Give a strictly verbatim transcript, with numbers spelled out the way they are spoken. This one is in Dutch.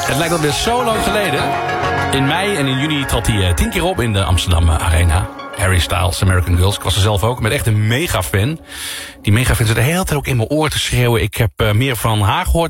Het lijkt alweer zo lang geleden. In mei en in juni trad hij uh, tien keer op in de Amsterdam Arena. Harry Styles, American Girls. Ik was er zelf ook, met echt een mega fan. Die mega fan zit de hele tijd ook in mijn oor te schreeuwen. Ik heb uh, meer van haar gehoord